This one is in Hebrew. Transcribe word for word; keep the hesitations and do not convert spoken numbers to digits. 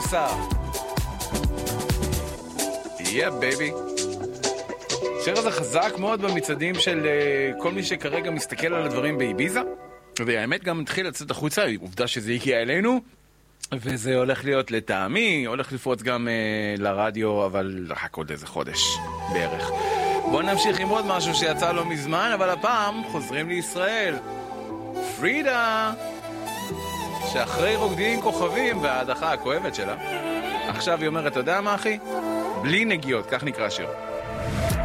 סער. יא בייבי. השיר הזה חזק מאוד במצעדים של uh, כל מי שכרגע מסתכל על הדברים באיביזה, והאמת גם התחיל לצאת החוצה, עובדה שזה הגיע אלינו, וזה הולך להיות לטעמי, הולך לפרוץ גם uh, לרדיו, אבל רק עוד איזה חודש בערך. בואו נמשיך עם עוד משהו שיצא לא מזמן, אבל הפעם חוזרים לישראל. פרידה, שאחרי רוקדים כוכבים וההדחה הכואבת שלה, עכשיו היא אומרת, אתה יודע מה אחי? בלי נגיעות, כך נקרא שיר.